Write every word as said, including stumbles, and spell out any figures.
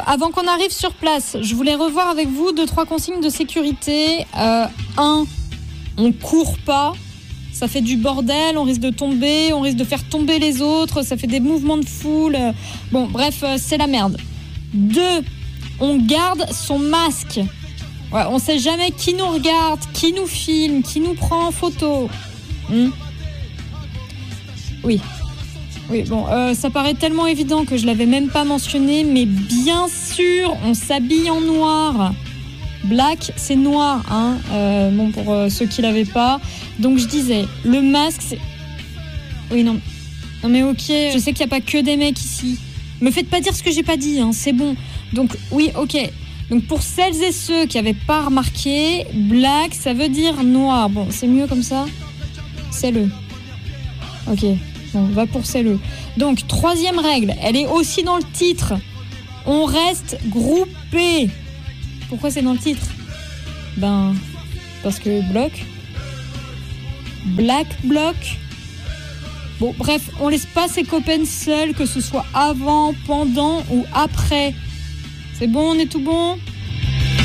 avant qu'on arrive sur place, je voulais revoir avec vous deux, trois consignes de sécurité. Euh, un, on court pas. Ça fait du bordel, on risque de tomber, on risque de faire tomber les autres, ça fait des mouvements de foule. Bon, bref, c'est la merde. Deux, on garde son masque. Ouais, on sait jamais qui nous regarde, qui nous filme, qui nous prend en photo. Hmm. Oui. Oui, bon, euh, ça paraît tellement évident que je l'avais même pas mentionné, mais bien sûr, on s'habille en noir. Black, c'est noir, hein. Euh, bon, pour euh, ceux qui l'avaient pas. Donc je disais, le masque, c'est... Oui, non. Non mais ok, je sais qu'il n'y a pas que des mecs ici. Me faites pas dire ce que j'ai pas dit, hein, c'est bon. Donc oui, ok. Donc pour celles et ceux qui n'avaient pas remarqué, black, ça veut dire noir. Bon, c'est mieux comme ça. C'est le. Ok, bon, on va pour c'est le. Donc troisième règle, elle est aussi dans le titre. On reste groupé. Pourquoi c'est dans le titre ? Ben, parce que bloc. Black bloc. Bon, bref, on laisse pas ses copains seuls, que ce soit avant, pendant ou après. C'est bon, on est tout bon ?